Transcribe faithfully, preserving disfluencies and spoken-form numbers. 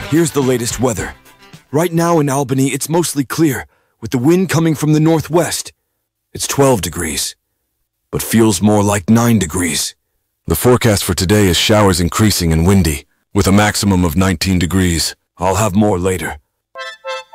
Here's the latest weather. Right now in Albany, it's mostly clear, with the wind coming from the northwest. It's twelve degrees, but feels more like nine degrees. The forecast for today is showers increasing and windy, with a maximum of nineteen degrees. I'll have more later.